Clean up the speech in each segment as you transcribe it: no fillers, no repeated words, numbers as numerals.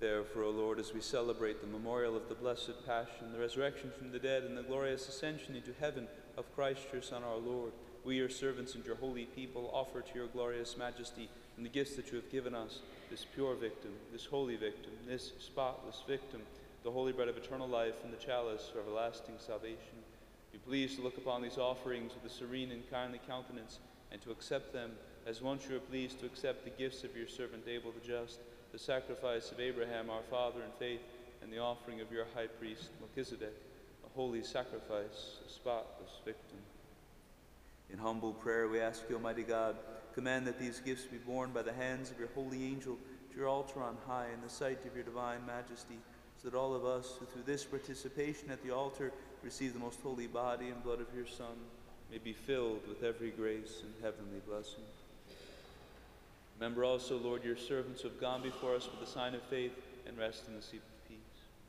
Therefore, O Lord, as we celebrate the memorial of the blessed Passion, the resurrection from the dead, and the glorious ascension into heaven of Christ your Son, our Lord, we, your servants and your holy people, offer to your glorious majesty and the gifts that you have given us, this pure victim, this holy victim, this spotless victim, the holy bread of eternal life and the chalice for everlasting salvation. Be pleased to look upon these offerings with a serene and kindly countenance, and to accept them as once you are pleased to accept the gifts of your servant Abel the just, the sacrifice of Abraham our father in faith, and the offering of your high priest Melchizedek, a holy sacrifice, a spotless victim. In humble prayer we ask you, Almighty God, command that these gifts be borne by the hands of your holy angel to your altar on high in the sight of your divine majesty, so that all of us who through this participation at the altar receive the most holy body and blood of your Son may be filled with every grace and heavenly blessing. Remember also, Lord, your servants who have gone before us with the sign of faith and rest in the sleep of peace.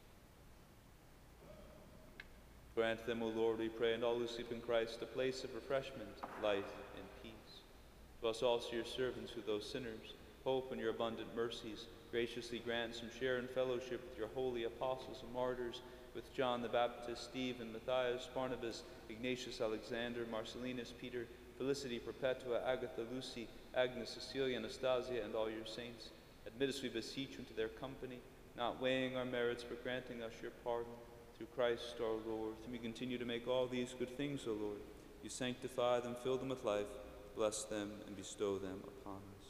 Grant them, O Lord, we pray, and all who sleep in Christ, a place of refreshment, life, and peace. To us also, your servants, who those sinners, hope in your abundant mercies, graciously grant some share and fellowship with your holy apostles and martyrs, with John the Baptist, Stephen, Matthias, Barnabas, Ignatius, Alexander, Marcellinus, Peter, Felicity, Perpetua, Agatha, Lucy, Agnes, Cecilia, Anastasia, and all your saints. Admit us, we beseech you, into their company, not weighing our merits, but granting us your pardon. Through Christ our Lord. And we continue to make all these good things, O Lord. You sanctify them, fill them with life, bless them, and bestow them upon us.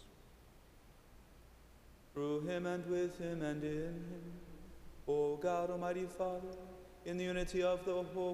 Through him, and with him, and in him, O God, Almighty Father, in the unity of the Holy